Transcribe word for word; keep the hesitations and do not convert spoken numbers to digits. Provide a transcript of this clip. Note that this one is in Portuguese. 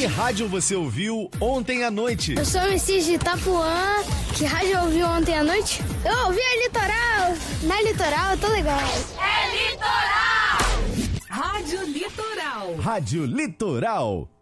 rádio você ouviu ontem à noite? Eu sou o Messias de Itapuã. Que rádio eu ouvi ontem à noite? Eu ouvi a Litoral. Na Litoral, eu tô legal. É Litoral! Rádio Litoral. Rádio Litoral.